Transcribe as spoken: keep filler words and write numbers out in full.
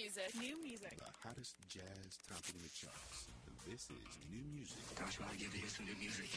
music. New music. The hottest jazz topping the charts. This is New Music. Gosh, well, I give you some new music.